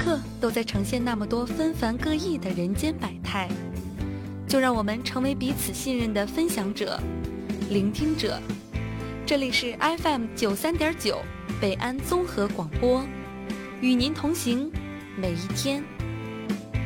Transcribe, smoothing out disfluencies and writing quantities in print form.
刻都在呈现那么多纷繁各异的人间百态。就让我们成为彼此信任的分享者、聆听者。这里是 FM 93.9北安综合广播，与您同行每一天。